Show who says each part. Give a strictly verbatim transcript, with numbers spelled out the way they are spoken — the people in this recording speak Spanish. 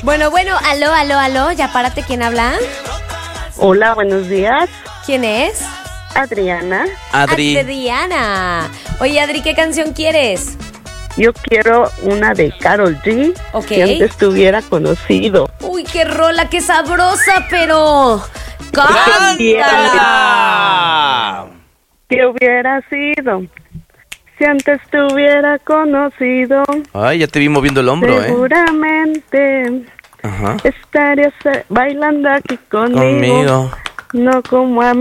Speaker 1: Bueno, bueno, aló, aló, aló, ya párate, ¿quién habla?
Speaker 2: Hola, buenos días.
Speaker 1: ¿Quién es?
Speaker 2: Adriana.
Speaker 3: Adri.
Speaker 1: Adriana. Oye, Adri, ¿qué canción quieres?
Speaker 2: Yo quiero una de Karol G.
Speaker 1: Ok.
Speaker 2: Si antes te hubiera conocido.
Speaker 1: Uy, qué rola, qué sabrosa, pero... ¡cántala!
Speaker 2: ¿Qué hubiera sido si antes te hubiera conocido?
Speaker 3: Ay, ya te vi moviendo el hombro, ¿eh?
Speaker 2: Seguramente
Speaker 3: Ajá.
Speaker 2: estarías bailando aquí conmigo.
Speaker 3: Conmigo.
Speaker 2: No como a mí.